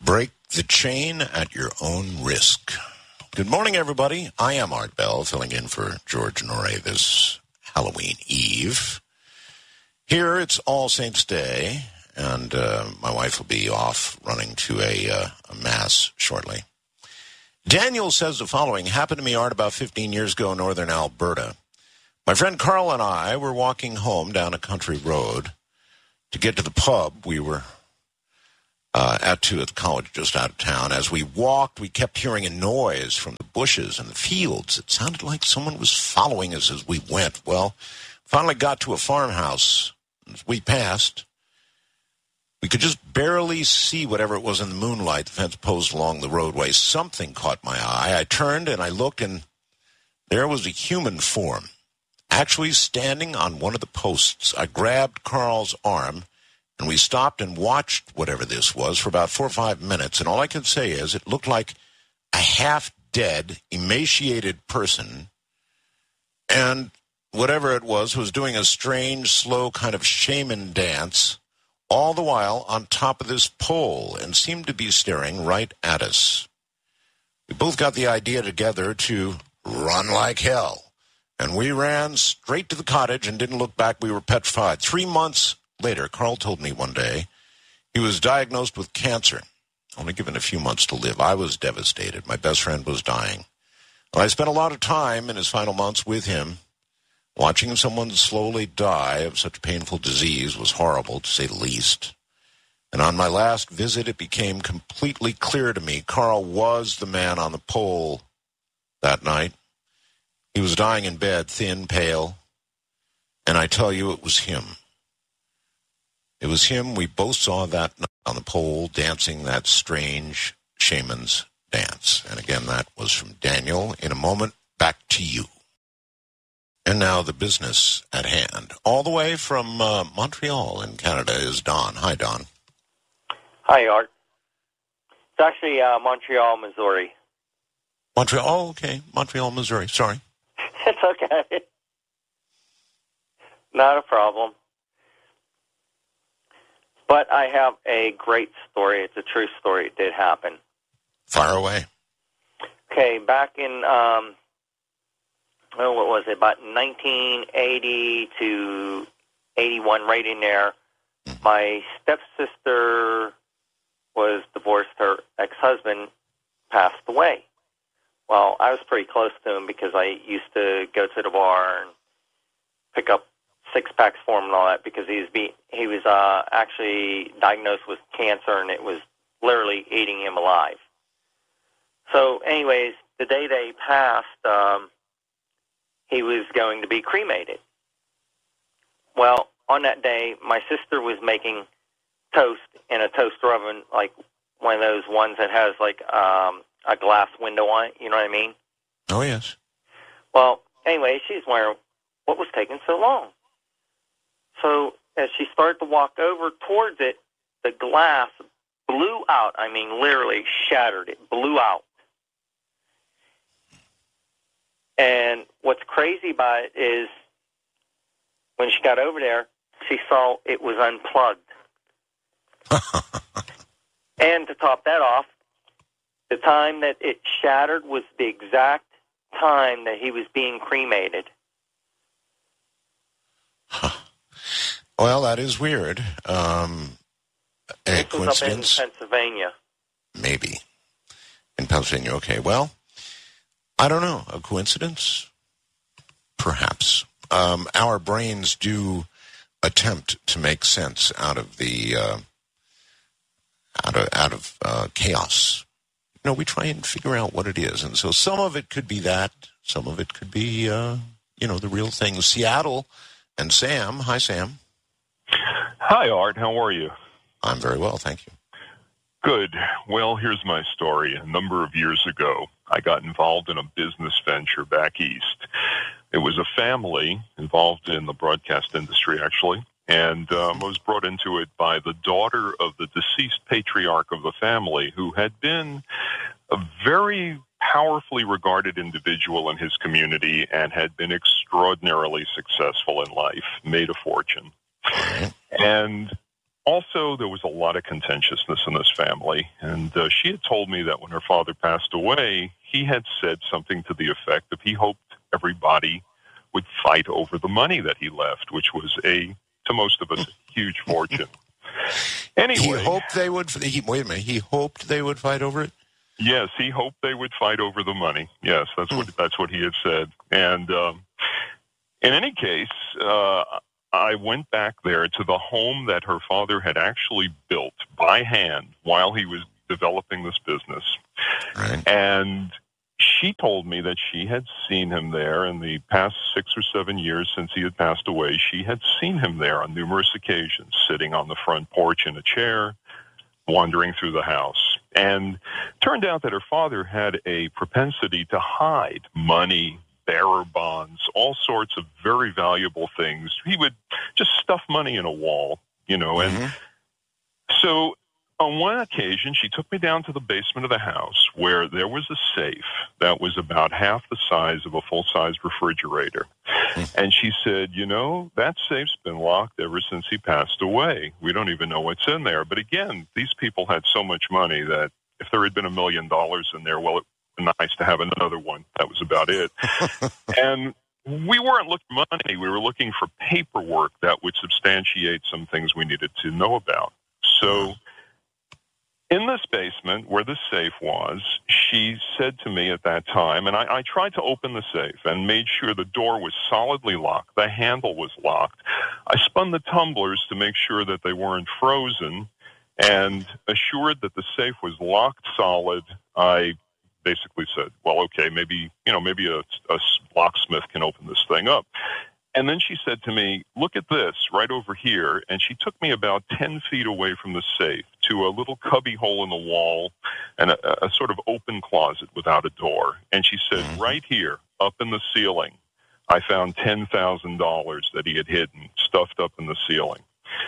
Break the chain at your own risk. Good morning, everybody. I am Art Bell, filling in for George Norrie this Halloween Eve. Here, it's All Saints Day, and my wife will be off running to a mass shortly. Daniel says the following happened to me, Art, about 15 years ago in northern Alberta. My friend Carl and I were walking home down a country road. To get to the pub we were at the college just out of town. As we walked, we kept hearing a noise from the bushes and the fields. It sounded like someone was following us as we went. Well, finally got to a farmhouse. As we passed, we could just barely see whatever it was in the moonlight, the fence post along the roadway. Something caught my eye. I turned and I looked, and there was a human form, actually standing on one of the posts. I grabbed Carl's arm, and we stopped and watched whatever this was for about 4 or 5 minutes. And all I can say is it looked like a half-dead, emaciated person. And whatever it was doing a strange, slow kind of shaman dance, all the while on top of this pole, and seemed to be staring right at us. We both got the idea together to run like hell. And we ran straight to the cottage and didn't look back. We were petrified. 3 months later, Carl told me one day he was diagnosed with cancer, only given a few months to live. I was devastated. My best friend was dying. Well, I spent a lot of time in his final months with him. Watching someone slowly die of such painful disease was horrible, to say the least. And on my last visit, it became completely clear to me Carl was the man on the pole that night. He was dying in bed, thin, pale, and I tell you, it was him. It was him we both saw that night on the pole dancing that strange shaman's dance. And again, that was from Daniel. In a moment, back to you. And now the business at hand. All the way from Montreal in Canada is Don. Hi, Don. Hi, Art. It's actually Montreal, Missouri. Montreal, oh, okay. Montreal, Missouri. Sorry. It's okay. Not a problem. But I have a great story. It's a true story. It did happen. Fire away. Okay, back in, what was it, about 1980 to 81, right in there, my stepsister was divorced. Her ex-husband passed away. Well, I was pretty close to him because I used to go to the bar and pick up six-packs for him and all that, because he was actually diagnosed with cancer, and it was literally eating him alive. So anyways, the day they passed, he was going to be cremated. Well, on that day, my sister was making toast in a toaster oven, like one of those ones that has like a glass window on it, you know what I mean? Oh, yes. Well, anyway, she's wondering what was taking so long. So as she started to walk over towards it, the glass blew out. I mean, literally shattered. It blew out. And what's crazy about it is when she got over there, she saw it was unplugged. And to top that off, the time that it shattered was the exact time that he was being cremated. Huh. Well, that is weird. A coincidence? Was up in Pennsylvania. Maybe. In Pennsylvania, okay. Well, I don't know. A coincidence? Perhaps. Our brains do attempt to make sense out of the chaos. You know, we try and figure out what it is. And so some of it could be that. Some of it could be, the real thing. Seattle and Sam. Hi, Sam. Hi, Art. How are you? I'm very well, thank you. Good. Well, here's my story. A number of years ago, I got involved in a business venture back east. It was a family involved in the broadcast industry, actually, and I was brought into it by the daughter of the deceased patriarch of the family, who had been a very powerfully regarded individual in his community and had been extraordinarily successful in life, made a fortune. And also, there was a lot of contentiousness in this family, and she had told me that when her father passed away, he had said something to the effect of he hoped everybody would fight over the money that he left, which was to most of us, a huge fortune. Anyway, he hoped they would. Wait a minute. He hoped they would fight over it. Yes, he hoped they would fight over the money. Yes, that's what he had said. And in any case, I went back there to the home that her father had actually built by hand while he was developing this business. Right. And she told me that she had seen him there in the past 6 or 7 years since he had passed away. She had seen him there on numerous occasions, sitting on the front porch in a chair, wandering through the house. And turned out that her father had a propensity to hide money, bearer bonds, all sorts of very valuable things. He would just stuff money in a wall, and so on one occasion, she took me down to the basement of the house where there was a safe that was about half the size of a full-size refrigerator. And she said, that safe's been locked ever since he passed away. We don't even know what's in there. But again, these people had so much money that if there had been $1 million in there, well, it would be nice to have another one. That was about it. And we weren't looking for money. We were looking for paperwork that would substantiate some things we needed to know about. So in this basement where the safe was, she said to me at that time, and I tried to open the safe and made sure the door was solidly locked, the handle was locked. I spun the tumblers to make sure that they weren't frozen and assured that the safe was locked solid. I basically said, well, okay, maybe a locksmith can open this thing up. And then she said to me, look at this right over here. And she took me about 10 feet away from the safe to a little cubby hole in the wall and a sort of open closet without a door. And she said, right here, up in the ceiling, I found $10,000 that he had hidden, stuffed up in the ceiling.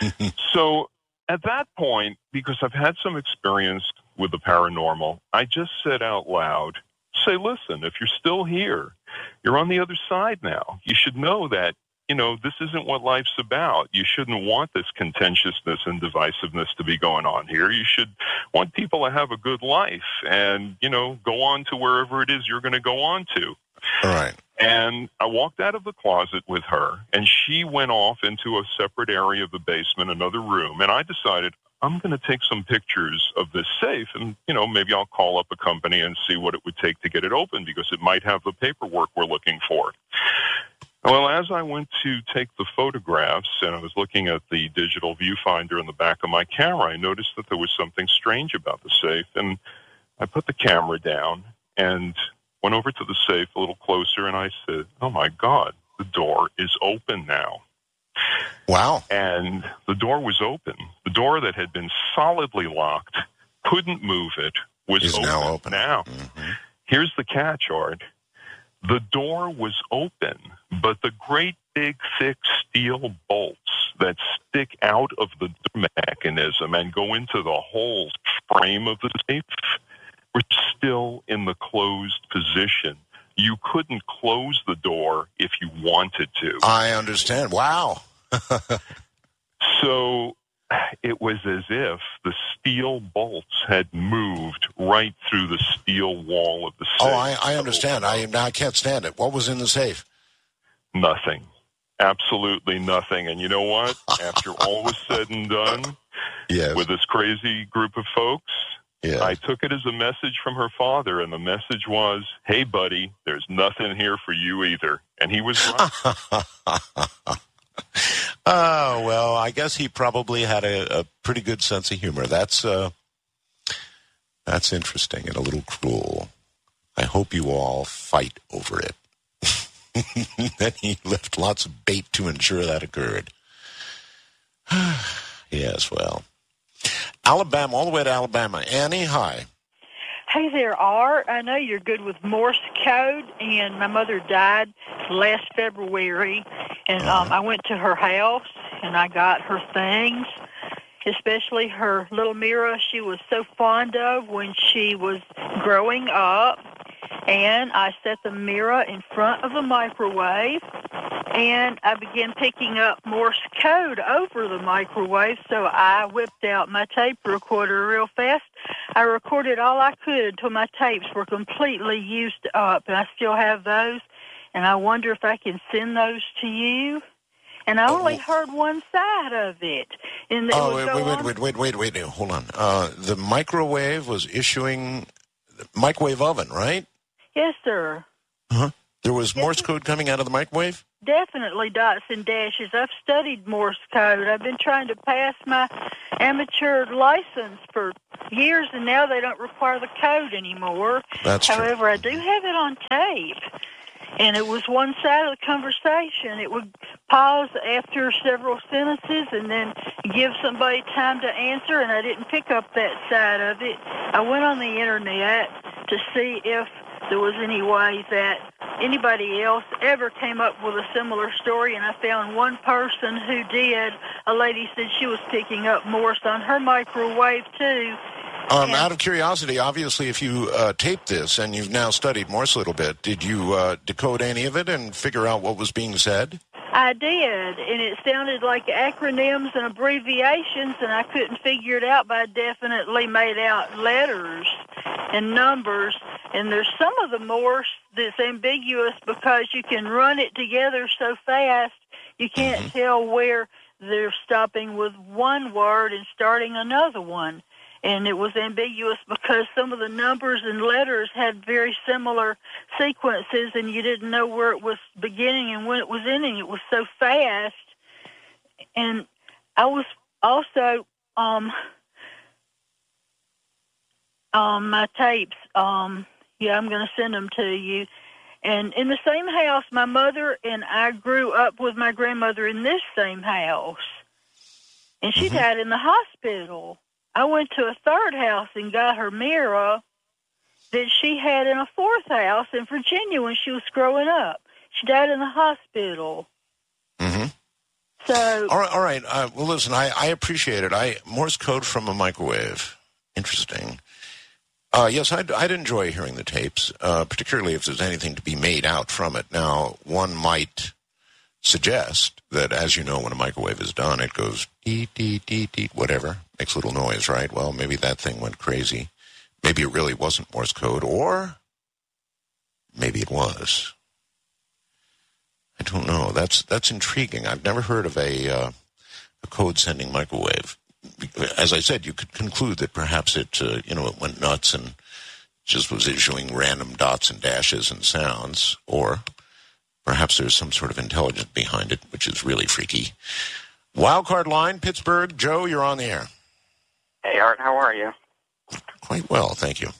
So at that point, because I've had some experience with the paranormal, I just said out loud, say, listen, if you're still here, you're on the other side now. You should know that, this isn't what life's about. You shouldn't want this contentiousness and divisiveness to be going on here. You should want people to have a good life and, go on to wherever it is you're going to go on to. All right. And I walked out of the closet with her, and she went off into a separate area of the basement, another room, and I decided I'm going to take some pictures of this safe, and, maybe I'll call up a company and see what it would take to get it open, because it might have the paperwork we're looking for. Well, as I went to take the photographs, and I was looking at the digital viewfinder in the back of my camera, I noticed that there was something strange about the safe, and I put the camera down and went over to the safe a little closer, and I said, oh, my God, the door is open now. Wow. And the door was open. The door that had been solidly locked, couldn't move it, was open now. Here's the catch, Art. The door was open, but the great big thick steel bolts that stick out of the mechanism and go into the whole frame of the safe were still in the closed position. You couldn't close the door if you wanted to. I understand. Wow. So it was as if the steel bolts had moved right through the steel wall of the safe. Oh, I understand. I can't stand it. What was in the safe? Nothing. Absolutely nothing. And you know what? After all was said and done, with this crazy group of folks, I took it as a message from her father, and the message was, hey, buddy, there's nothing here for you either. And he was right. Oh, well, I guess he probably had a pretty good sense of humor. That's interesting and a little cruel. I hope you all fight over it. Then he left lots of bait to ensure that occurred. Yes, well. Alabama, all the way to Alabama. Annie, hi. Hey there, Art. I know you're good with Morse code, and my mother died last February, and I went to her house, and I got her things, especially her little mirror she was so fond of when she was growing up. and I set the mirror in front of the microwave, and I began picking up Morse code over the microwave, so I whipped out my tape recorder real fast. I recorded all I could until my tapes were completely used up, and I still have those, and I wonder if I can send those to you. And I only heard one side of it. And it wait, hold on. The microwave was issuing microwave oven, right? Yes, sir. Uh-huh. There was Morse code coming out of the microwave? Definitely dots and dashes. I've studied Morse code. I've been trying to pass my amateur license for years, and now they don't require the code anymore. That's true. However, I do have it on tape. And it was one side of the conversation. It would pause after several sentences and then give somebody time to answer, and I didn't pick up that side of it. I went on the Internet to see if there was any way that anybody else ever came up with a similar story, and I found one person who did. A lady said she was picking up Morse on her microwave, too. Out of curiosity, obviously, if you taped this and you've now studied Morse a little bit, did you decode any of it and figure out what was being said? I did, and it sounded like acronyms and abbreviations, and I couldn't figure it out, but I definitely made out letters and numbers. And there's some of the Morse that's ambiguous because you can run it together so fast you can't tell where they're stopping with one word and starting another one. And it was ambiguous because some of the numbers and letters had very similar sequences, and you didn't know where it was beginning and when it was ending. It was so fast. And I was also, my tapes, I'm going to send them to you. And in the same house, my mother and I grew up with my grandmother in this same house. And she died in the hospital. I went to a third house and got her mirror that she had in a fourth house in Virginia when she was growing up. She died in the hospital. So, all right. Well, listen, I appreciate it. Morse code from a microwave. Interesting. Yes, I'd enjoy hearing the tapes, particularly if there's anything to be made out from it. Now, one might suggest that, as you know, when a microwave is done, it goes deet, deet, deet, deet, whatever, makes a little noise, right? Well, maybe that thing went crazy. Maybe it really wasn't Morse code, or maybe it was. I don't know. That's intriguing. I've never heard of a code-sending microwave. As I said, you could conclude that perhaps it went nuts and just was issuing random dots and dashes and sounds, or perhaps there's some sort of intelligence behind it, which is really freaky. Wildcard line, Pittsburgh. Joe, you're on the air. Hey, Art, how are you? Quite well, thank you.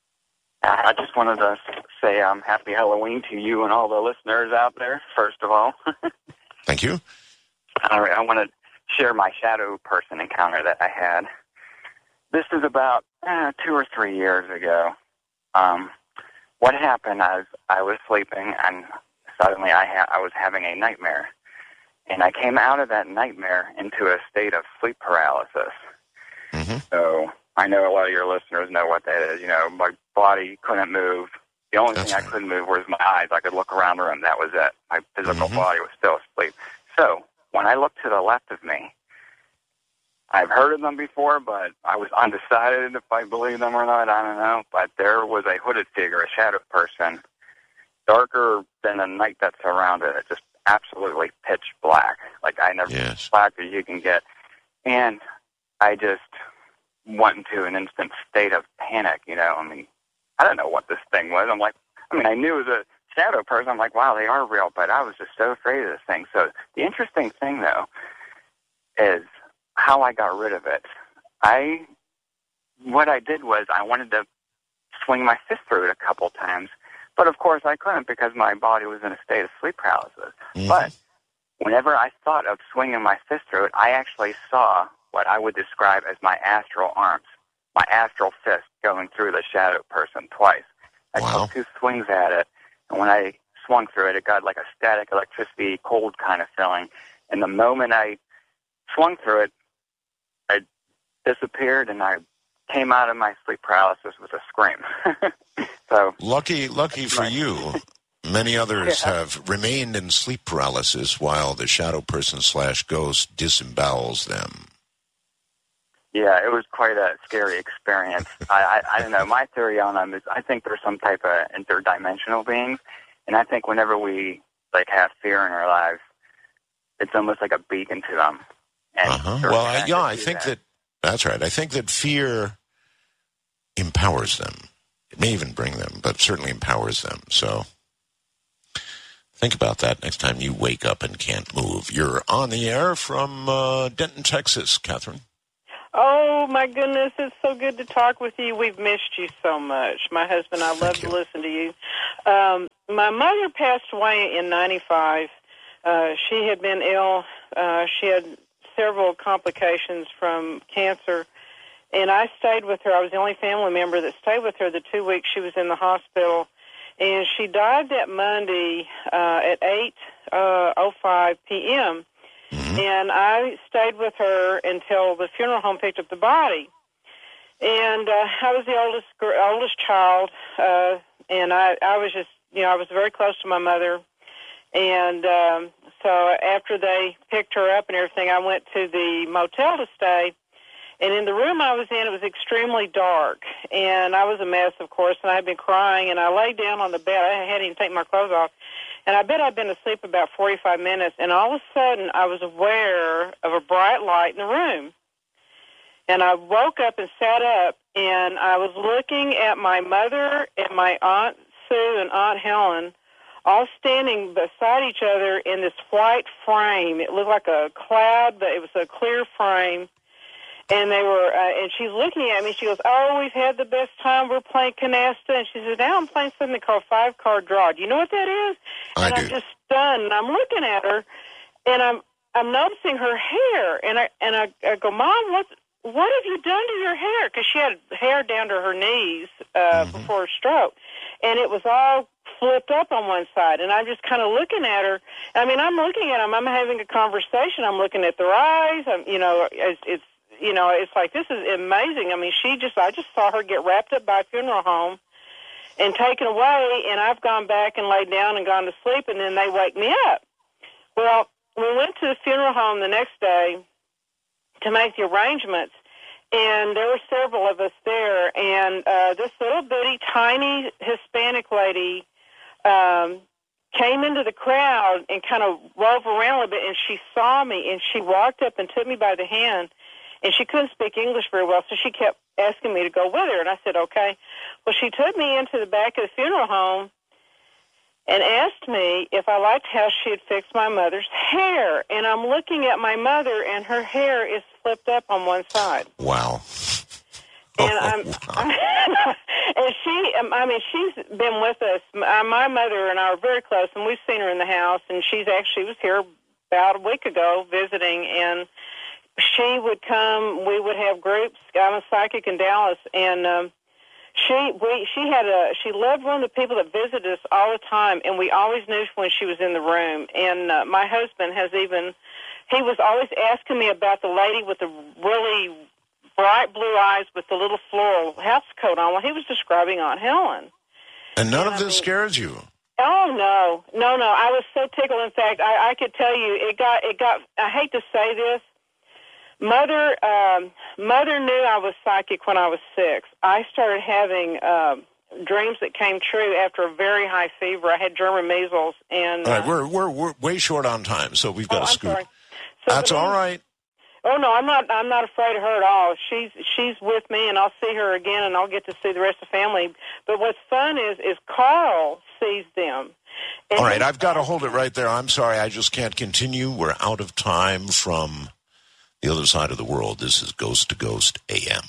I just wanted to say happy Halloween to you and all the listeners out there, first of all. Thank you. All right, I want to share my shadow person encounter that I had. This is about 2 or 3 years ago. What happened is I was sleeping, and suddenly I was having a nightmare. And I came out of that nightmare into a state of sleep paralysis. So I know a lot of your listeners know what that is. You know, my body couldn't move. The only thing I couldn't move was my eyes. I could look around the room. That was it. My physical body was still asleep. So when I looked to the left of me, I've heard of them before, but I was undecided if I believe them or not. I don't know. But there was a hooded figure, a shadow person, darker than the night that surrounded it, just absolutely pitch black. Like I never black as you can get. And I just went into an instant state of panic, you know. I mean, I don't know what this thing was. I knew it was a shadow person. I'm like, wow, they are real, but I was just so afraid of this thing. So the interesting thing, though, is how I got rid of it. What I did was I wanted to swing my fist through it a couple times, but of course I couldn't because my body was in a state of sleep paralysis. But whenever I thought of swinging my fist through it, I actually saw what I would describe as my astral arms, my astral fist going through the shadow person twice. I took 2 swings at it, and when I swung through it, it got like a static electricity, cold kind of feeling. And the moment I swung through it, I disappeared, and I came out of my sleep paralysis with a scream. So lucky for you. Many others have remained in sleep paralysis while the shadow person / ghost disembowels them. Yeah, it was quite a scary experience. I don't know. My theory on them is I think they're some type of interdimensional beings, and I think whenever we have fear in our lives, it's almost like a beacon to them. Well, I think that's right. I think that fear empowers them. It may even bring them, but certainly empowers them. So think about that next time you wake up and can't move. You're on the air from Denton, Texas, Catherine. Oh, my goodness, it's so good to talk with you. We've missed you so much. My husband, I love to listen to you. My mother passed away in 95. She had been ill. She had several complications from cancer, and I stayed with her. I was the only family member that stayed with her the 2 weeks she was in the hospital, and she died that Monday at 8:05 p.m., and I stayed with her until the funeral home picked up the body. And I was the oldest child, and I was just, I was very close to my mother. And so after they picked her up and everything, I went to the motel to stay. And in the room I was in, it was extremely dark. And I was a mess, of course, and I had been crying. And I laid down on the bed. I hadn't even taken my clothes off. And I bet I'd been asleep about 45 minutes. And all of a sudden, I was aware of a bright light in the room. And I woke up and sat up, and I was looking at my mother and my Aunt Sue and Aunt Helen all standing beside each other in this white frame. It looked like a cloud, but it was a clear frame. And they were, and she's looking at me. She goes, "Oh, we've had the best time. We're playing canasta." And she says, "Now I'm playing something called 5-card draw. Do you know what that is?" And I'm just stunned. And I'm looking at her, and I'm noticing her hair. And I go, "Mom, what have you done to your hair?" Because she had hair down to her knees before her stroke, and it was all flipped up on one side. And I'm just kind of looking at her. I mean, I'm looking at them. I'm having a conversation. I'm looking at their eyes. It's like, this is amazing. I mean, I just saw her get wrapped up by a funeral home and taken away, and I've gone back and laid down and gone to sleep, and then they wake me up. Well, we went to the funeral home the next day to make the arrangements, and there were several of us there, and this little bitty, tiny Hispanic lady came into the crowd and kind of wove around a little bit, and she saw me, and she walked up and took me by the hand. And she couldn't speak English very well, so she kept asking me to go with her. And I said, okay. Well, she took me into the back of the funeral home and asked me if I liked how she had fixed my mother's hair. And I'm looking at my mother, and her hair is flipped up on one side. Wow. And and she's been with us. My mother and I are very close, and we've seen her in the house. And she was here about a week ago visiting, and she would come. We would have groups. I'm a psychic in Dallas, and she loved one of the people that visited us all the time, and we always knew when she was in the room. And my husband he was always asking me about the lady with the really bright blue eyes with the little floral house coat on. Well, he was describing Aunt Helen. And none of this scares you? Oh, no. I was so tickled. In fact, I could tell you, it got, I hate to say this, Mother knew I was psychic when I was 6. I started having dreams that came true after a very high fever. I had German measles, and all right, we're way short on time, so we've got to scoot. Sorry. That's all right. Oh no, I'm not afraid of her at all. She's with me, and I'll see her again, and I'll get to see the rest of the family. But what's fun is Carl sees them. And all right, I've got to hold it right there. I'm sorry, I just can't continue. We're out of time from the other side of the world. This is Ghost to Ghost AM.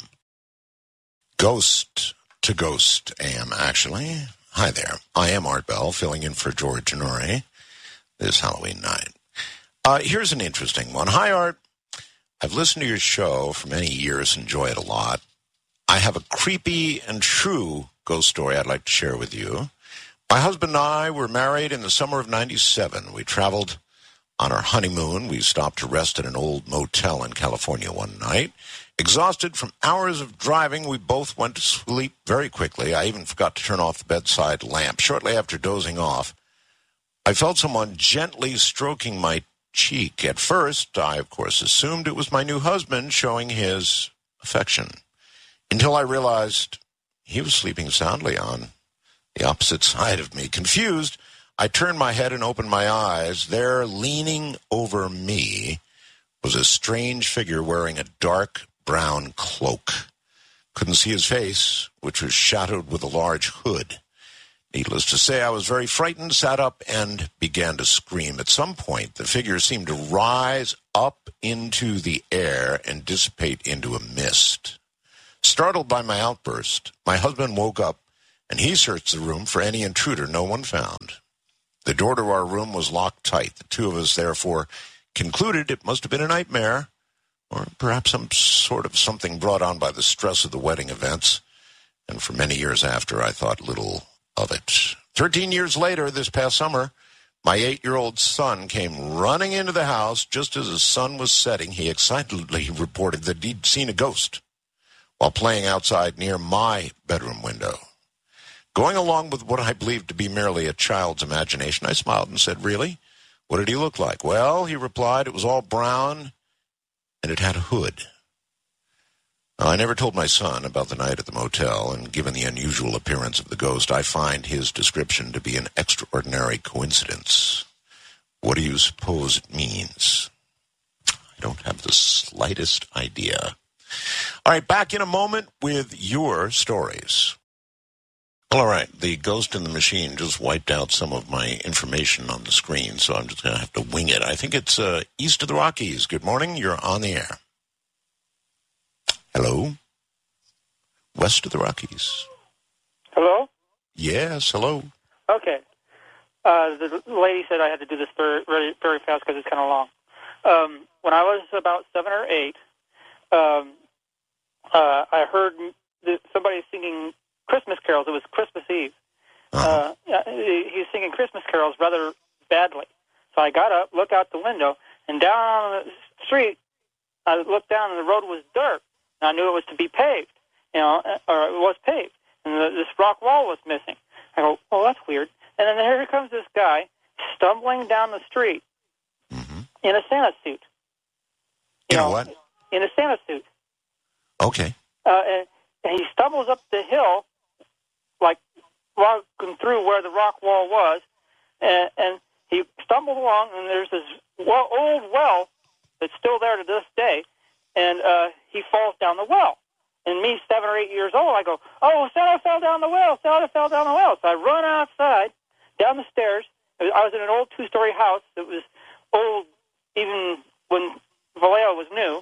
Ghost to Ghost AM, actually. Hi there. I am Art Bell, filling in for George Norrie this Halloween night. Here's an interesting one. Hi, Art. I've listened to your show for many years, enjoy it a lot. I have a creepy and true ghost story I'd like to share with you. My husband and I were married in the summer of '97. We traveled On our honeymoon, we stopped to rest at an old motel in California one night. Exhausted from hours of driving, we both went to sleep very quickly. I even forgot to turn off the bedside lamp. Shortly after dozing off, I felt someone gently stroking my cheek. At first, I, of course, assumed it was my new husband showing his affection, until I realized he was sleeping soundly on the opposite side of me. Confused, I turned my head and opened my eyes. There, leaning over me, was a strange figure wearing a dark brown cloak. Couldn't see his face, which was shadowed with a large hood. Needless to say, I was very frightened, sat up, and began to scream. At some point, the figure seemed to rise up into the air and dissipate into a mist. Startled by my outburst, my husband woke up, and he searched the room for any intruder. No one found. The door to our room was locked tight. The two of us, therefore, concluded it must have been a nightmare, or perhaps some sort of something brought on by the stress of the wedding events. And for many years after, I thought little of it. 13 years later, this past summer, my 8-year-old son came running into the house just as the sun was setting. He excitedly reported that he'd seen a ghost while playing outside near my bedroom window. Going along with what I believed to be merely a child's imagination, I smiled and said, "Really? What did he look like?" "Well," he replied, "it was all brown, and it had a hood." Now, I never told my son about the night at the motel, and given the unusual appearance of the ghost, I find his description to be an extraordinary coincidence. What do you suppose it means? I don't have the slightest idea. All right, back in a moment with your stories. All right, the ghost in the machine just wiped out some of my information on the screen, so I'm just going to have to wing it. I think it's east of the Rockies. Good morning. You're on the air. Hello? West of the Rockies. Hello? Yes, hello. Okay. The lady said I had to do this very, very, very fast because it's kind of long. When I was about 7 or 8, I heard somebody singing Christmas carols. It was Christmas Eve. He was singing Christmas carols rather badly. So I got up, looked out the window, and down on the street, I looked down and the road was dirt. And I knew it was to be paved, or it was paved. And this rock wall was missing. I go, oh, that's weird. And then here comes this guy stumbling down the street in a Santa suit. In a what? In a Santa suit. Okay. And he stumbles up the hill, like walking through where the rock wall was, and he stumbled along, and there's this old well that's still there to this day, and he falls down the well. And me, 7 or 8 years old, I go, oh, Santa fell down the well, Santa fell down the well. So I run outside, down the stairs. I was in an old 2-story house that was old even when Vallejo was new.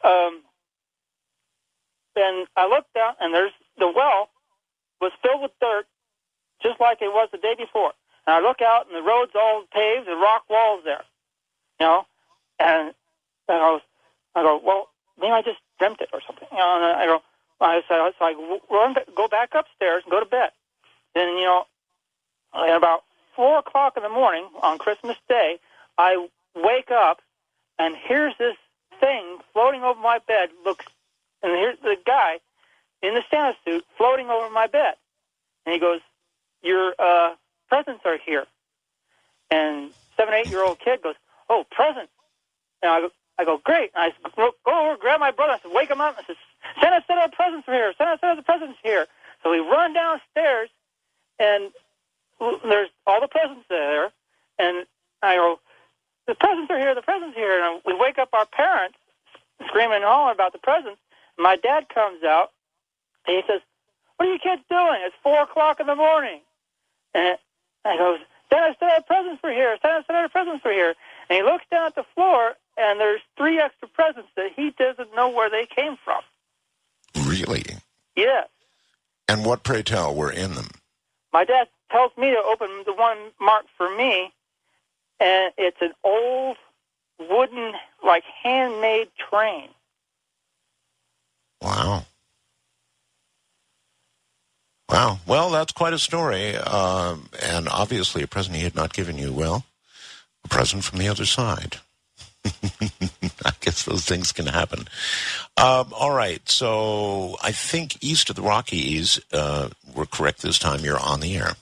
And I looked down, and there's the well was filled with dirt, just like it was the day before. And I look out, and the road's all paved, the rock wall's there, and I go, well, maybe I just dreamt it or something. And I go back upstairs and go to bed. Then, at about 4 o'clock in the morning on Christmas Day, I wake up, and here's this thing floating over my bed. And here's the guy in the Santa suit floating over my bed. And he goes, your presents are here. And 7 or 8 year old kid goes, oh, presents. And I go, great. And I go over, grab my brother. I said, wake him up. I said, Santa said our presents are here. Santa said the presents are here. So we run downstairs, and there's all the presents there. And I go, the presents are here. The presents are here. And we wake up our parents, screaming and hollering about the presents. My dad comes out, and he says, what are you kids doing? It's 4 o'clock in the morning. And I goes, Santa said our presents were here. Santa said our presents were here. And he looks down at the floor, and there's 3 extra presents that he doesn't know where they came from. Really? Yes. And what, pray tell, were in them? My dad tells me to open the one marked for me, and it's an old wooden, handmade train. Wow. Wow. Well, that's quite a story, and obviously a present he had not given you. Well, a present from the other side. I guess those things can happen. All right, so I think east of the Rockies, we're correct this time. You're on the air.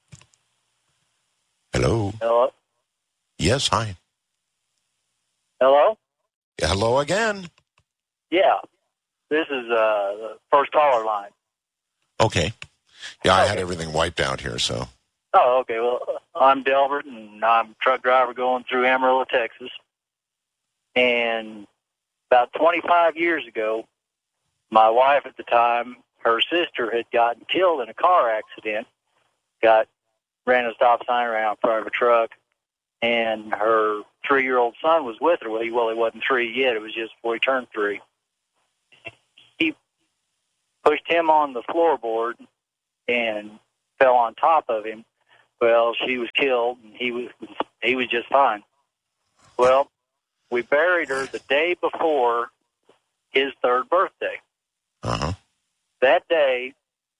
Hello? Hello? Yes, hi. Hello? Yeah, hello again. Yeah. This is the first caller line. Okay. Yeah, I had everything wiped out here, so. Oh, okay. Well, I'm Delbert, and I'm a truck driver going through Amarillo, Texas. And about 25 years ago, my wife at the time, her sister had gotten killed in a car accident, ran a stop sign around in front of a truck, and her 3-year-old son was with her. Well, he wasn't 3 yet. It was just before he turned 3. He pushed him on the floorboard and fell on top of him. Well, she was killed, and he was just fine. Well, we buried her the day before his 3rd birthday. Uh-huh. That day,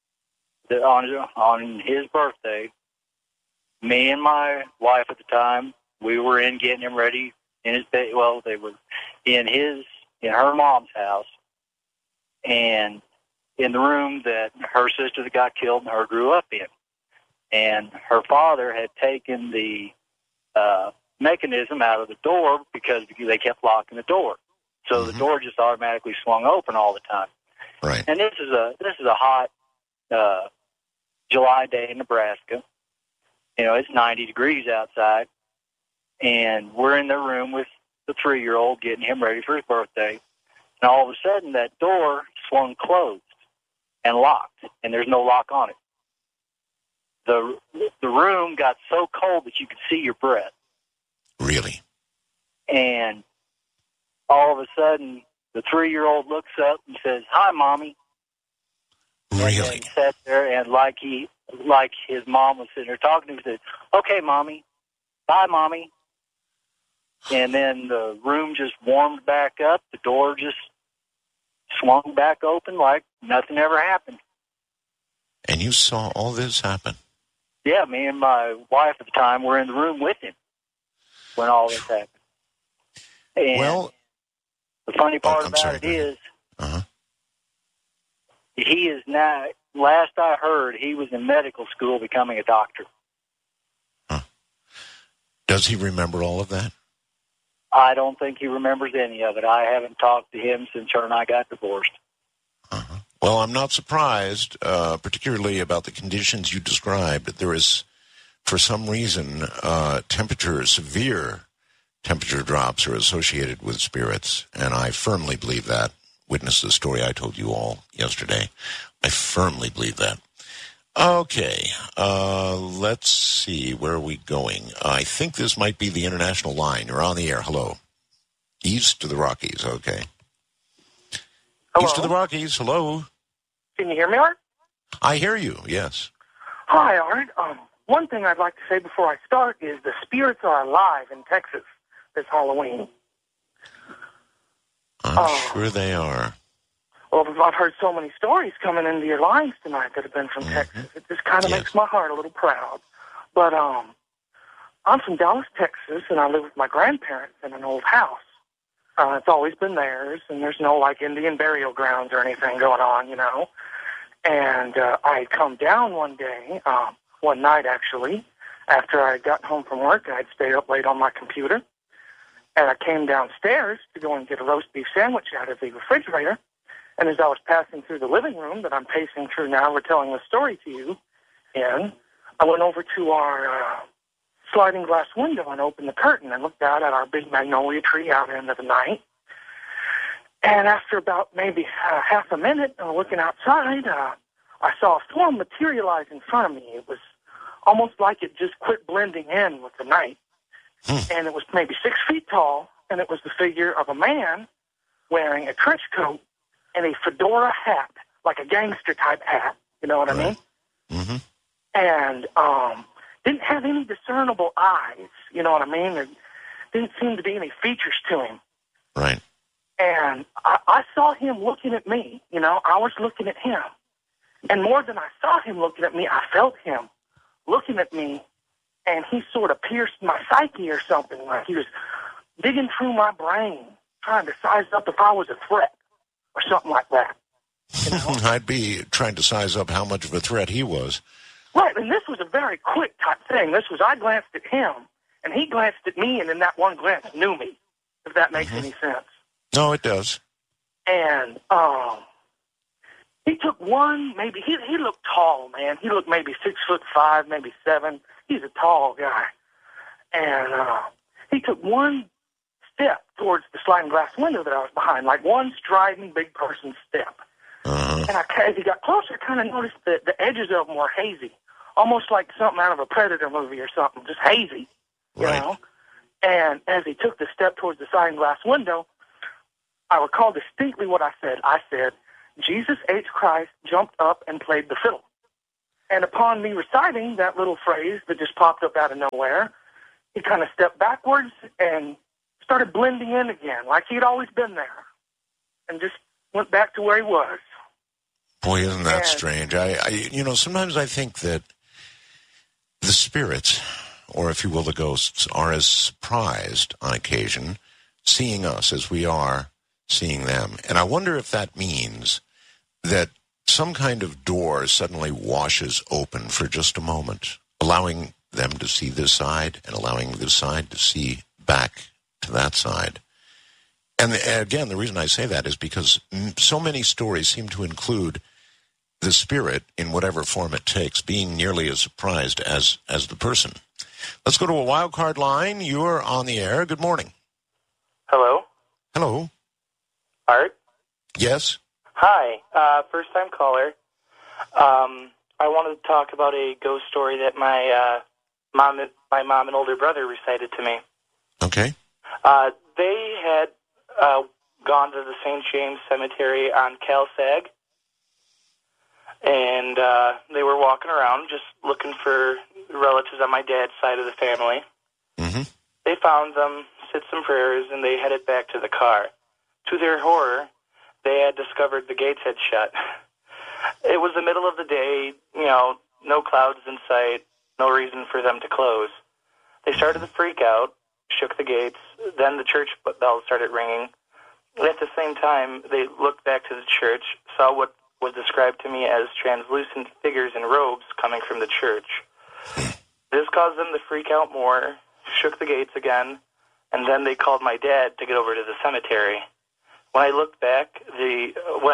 on his birthday, me and my wife at the time, we were in getting him ready in his bed. Well, they were in her mom's house, and in the room that her sister that got killed and her grew up in. And her father had taken the mechanism out of the door because they kept locking the door. So the door just automatically swung open all the time. Right. And this is a hot July day in Nebraska. You know, it's 90 degrees outside, and we're in the room with the 3-year-old getting him ready for his birthday. And all of a sudden, that door swung closed and locked, and there's no lock on it. The room got so cold that you could see your breath. Really? And all of a sudden, the 3-year-old looks up and says, "Hi, Mommy." Really? And sat there, and like his mom was sitting there talking to him, said, "Okay, Mommy. Bye, Mommy." And then the room just warmed back up. The door just swung back open like nothing ever happened. And you saw all this happen? Yeah, me and my wife at the time were in the room with him when all this happened. And well, the funny part about it is, he is now, last I heard, he was in medical school becoming a doctor. Huh. Does he remember all of that? I don't think he remembers any of it. I haven't talked to him since her and I got divorced. Well, I'm not surprised, particularly about the conditions you described. There is, for some reason, severe temperature drops are associated with spirits, and I firmly believe that. Witness the story I told you all yesterday. I firmly believe that. Okay, let's see. Where are we going? I think this might be the international line. You're on the air. Hello. East of the Rockies. Okay. Hello? East of the Rockies. Hello. Can you hear me, Art? I hear you. Yes. Hi, Art. One thing I'd like to say before I start is the spirits are alive in Texas this Halloween. I'm sure they are. Well, I've heard so many stories coming into your lines tonight that have been from Texas. It just kind of makes my heart a little proud. But I'm from Dallas, Texas, and I live with my grandparents in an old house. It's always been theirs, and there's no, like, Indian burial grounds or anything going on, you know. And I had come down one night, actually, after I had gotten home from work, and I'd stayed up late on my computer. And I came downstairs to go and get a roast beef sandwich out of the refrigerator. And as I was passing through the living room that I'm pacing through now, we're telling the story to you, and I went over to our sliding glass window and opened the curtain and looked out at our big magnolia tree out into the night. And after about maybe half a minute looking outside, I saw a form materialize in front of me. It was almost like it just quit blending in with the night. And it was maybe 6 feet tall, and it was the figure of a man wearing a trench coat and a fedora hat, like a gangster-type hat, you know what I mean? Mm-hmm. And didn't have any discernible eyes, you know what I mean? There didn't seem to be any features to him. Right. And I saw him looking at me, you know, I was looking at him. And more than I saw him looking at me, I felt him looking at me and he sort of pierced my psyche or something, like he was digging through my brain, trying to size up if I was a threat or something like that. You know? I'd be trying to size up how much of a threat he was. Right, and this was a very quick type thing. I glanced at him, and he glanced at me, and in that one glance knew me, if that makes any sense. No, it does. And he took one, maybe, he looked tall, man. He looked maybe 6'5", maybe 7. He's a tall guy. And he took one step towards the sliding glass window that I was behind, like one striding big person step. And as he got closer, I kind of noticed that the edges of them were hazy, almost like something out of a Predator movie or something, just hazy, you know? And as he took the step towards the sliding glass window, I recall distinctly what I said. I said, Jesus H. Christ jumped up and played the fiddle. And upon me reciting that little phrase that just popped up out of nowhere, he kind of stepped backwards and started blending in again, like he'd always been there, and just went back to where he was. Boy, isn't that strange? Sometimes I think that the spirits, or if you will, the ghosts, are as surprised on occasion seeing us as we are seeing them. And I wonder if that means that some kind of door suddenly washes open for just a moment, allowing them to see this side and allowing this side to see back to that side. And again, the reason I say that is because so many stories seem to include the spirit, in whatever form it takes, being nearly as surprised as the person. Let's go to a wild card line. You're on the air. Good morning. Hello. Hello. Art? Yes? Hi. First-time caller. I wanted to talk about a ghost story that my mom and older brother recited to me. Okay. They had gone to the St. James Cemetery on Calsag, and they were walking around just looking for relatives on my dad's side of the family. Mm-hmm. They found them, said some prayers, and they headed back to the car. To their horror, they had discovered the gates had shut. It was the middle of the day, no clouds in sight, no reason for them to close. They started to freak out, shook the gates, then the church bells started ringing. At the same time, they looked back to the church, saw what was described to me as translucent figures in robes coming from the church. This caused them to freak out more, shook the gates again, and then they called my dad to get over to the cemetery. When they looked back, the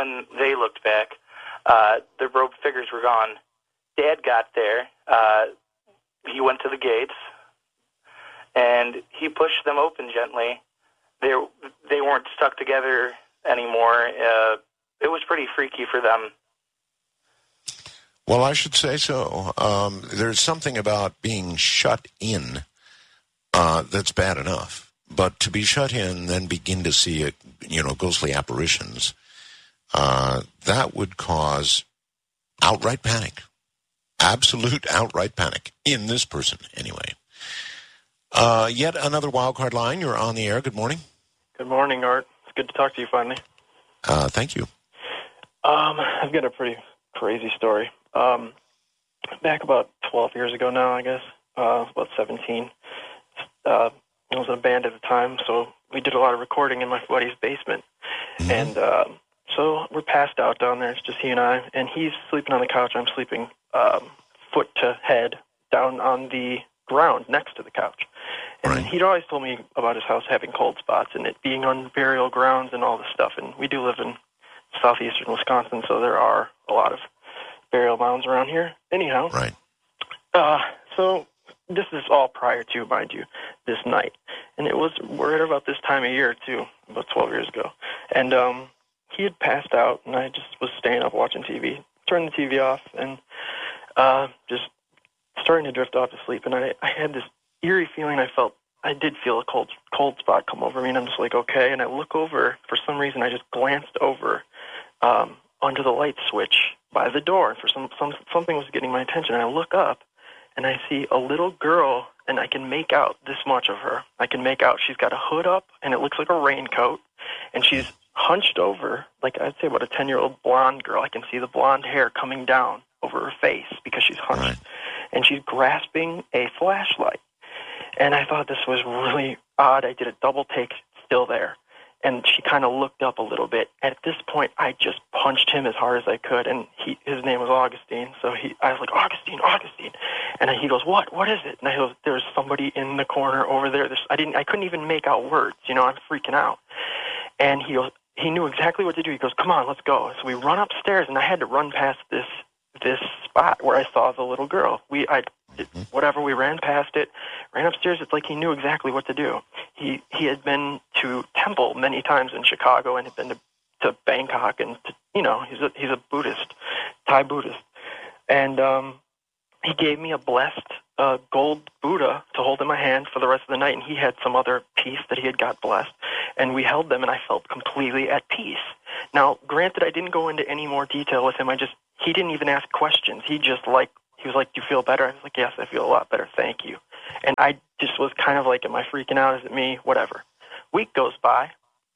robed figures were gone. Dad got there. He went to the gates, and he pushed them open gently. They weren't stuck together anymore. It was pretty freaky for them. Well, I should say so. There's something about being shut in that's bad enough. But to be shut in, then begin to see ghostly apparitions, that would cause outright panic. Absolute outright panic. In this person, anyway. Yet another wildcard line. You're on the air. Good morning. Good morning, Art. It's good to talk to you finally. Thank you. I've got a pretty crazy story. Back about 12 years ago now, I guess. About 17. I was in a band at the time, so we did a lot of recording in my buddy's basement. Mm-hmm. And so we're passed out down there. It's just he and I. And he's sleeping on the couch. I'm sleeping foot to head down on the ground next to the couch. And he'd always told me about his house having cold spots and it being on burial grounds and all this stuff. And we do live in southeastern Wisconsin, so there are a lot of burial mounds around here. Anyhow, so this is all prior to, mind you, this night. And we're at about this time of year, too, about 12 years ago. And he had passed out, and I just was staying up watching TV. Turned the TV off, and just starting to drift off to sleep. And I had this eerie feeling. I did feel a cold spot come over me, and I'm just like, okay. And I look over. For some reason, I just glanced over under the light switch by the door. And for something was getting my attention. And I look up, and I see a little girl, and I can make out this much of her. I can make out she's got a hood up, and it looks like a raincoat, and she's hunched over, like I'd say about a 10-year-old blonde girl. I can see the blonde hair coming down over her face because she's hunched. and she's grasping a flashlight. And I thought this was really odd. I did a double take, still there. And she kind of looked up a little bit. At this point, I just punched him as hard as I could, and his name was Augustine. So I was like, Augustine. And he goes, what is it? And I go, there's somebody in the corner over there. I couldn't even make out words. I'm freaking out. And he knew exactly what to do. He goes, come on, let's go. So we run upstairs, and I had to run past this spot where I saw the little girl. We ran past it, ran upstairs. It's like he knew exactly what to do. He had been to temple many times in Chicago and had been to Bangkok, and he's a Buddhist, Thai Buddhist. And he gave me a blessed gold Buddha to hold in my hand for the rest of the night, and he had some other piece that he had got blessed, and we held them, and I felt completely at peace. Now, granted, I didn't go into any more detail with him. He didn't even ask questions. He was like, do you feel better? I was like, yes, I feel a lot better, thank you. And I just was kind of like, am I freaking out? Is it me? Whatever. Week goes by,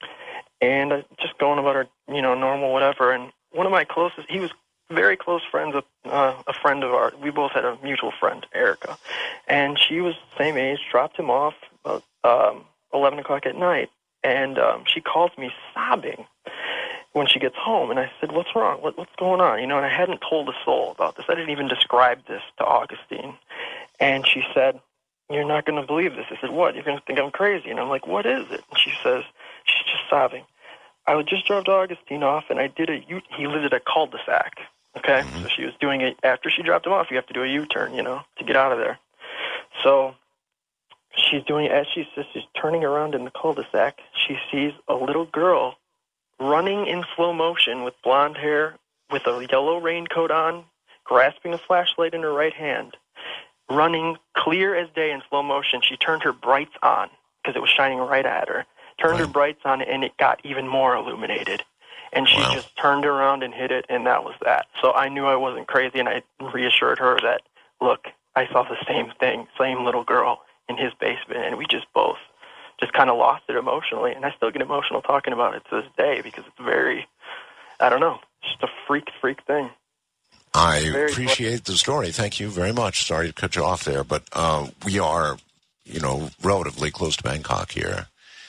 and just going about our, normal whatever, and one of my closest, he was very close friends with a friend of ours. We both had a mutual friend, Erica, and she was the same age, dropped him off about 11 o'clock at night, and she calls me sobbing when she gets home, and I said, what's wrong? What's going on? And I hadn't told a soul about this. I didn't even describe this to Augustine. And she said, you're not going to believe this. I said, what? You're going to think I'm crazy. And I'm like, what is it? And she says, she's just sobbing, I just dropped Augustine off, and he lived at a cul-de-sac, okay? Mm-hmm. So she was doing it, after she dropped him off, you have to do a U-turn, to get out of there. So she's doing it, as she's turning around in the cul-de-sac, she sees a little girl running in slow motion with blonde hair, with a yellow raincoat on, grasping a flashlight in her right hand, running clear as day in slow motion. She turned her brights on because it was shining right at her. Turned her brights on, and it got even more illuminated. And she just turned around and hit it, and that was that. So I knew I wasn't crazy, and I reassured her that, look, I saw the same thing, same little girl in his basement, and we just both just kind of lost it emotionally, and I still get emotional talking about it to this day because it's very, I don't know, just a freak thing. I appreciate the story. Thank you very much. Sorry to cut you off there, but we are, relatively close to Bangkok here,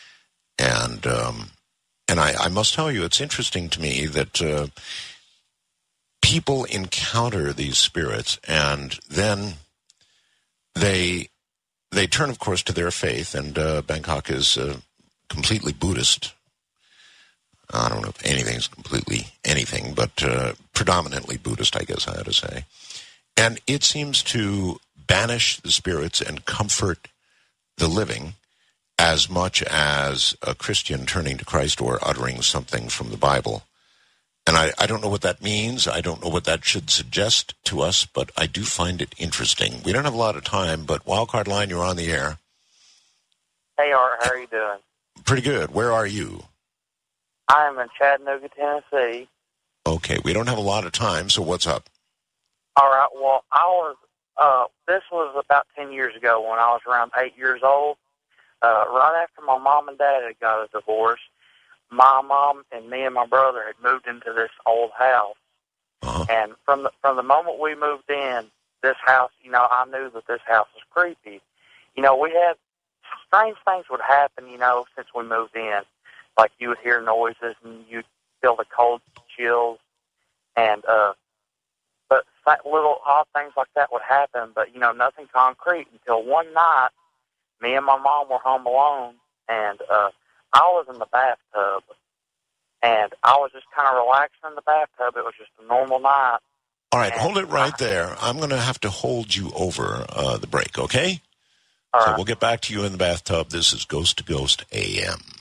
and I must tell you, it's interesting to me that people encounter these spirits, and then they turn, of course, to their faith, and Bangkok is completely Buddhist. I don't know if anything's completely anything, but predominantly Buddhist, I guess I ought to say. And it seems to banish the spirits and comfort the living as much as a Christian turning to Christ or uttering something from the Bible. And I don't know what that means. I don't know what that should suggest to us, but I do find it interesting. We don't have a lot of time, but Wildcard Line, you're on the air. Hey, Art, how are you doing? Pretty good. Where are you? I'm in Chattanooga, Tennessee. Okay, we don't have a lot of time, so what's up? All right, well, this was about 10 years ago when I was around 8 years old. Right after my mom and dad had got a divorce, my mom and me and my brother had moved into this old house. Uh-huh. And from the moment we moved in, this house, I knew that this house was creepy. We had strange things would happen, since we moved in. Like you would hear noises and you'd feel the cold chills, and but little odd things like that would happen. But nothing concrete until one night, me and my mom were home alone, and I was in the bathtub, and I was just kind of relaxing in the bathtub. It was just a normal night. All right, hold it right there. I'm going to have to hold you over the break, okay? All so right. We'll get back to you in the bathtub. This is Ghost to Ghost AM.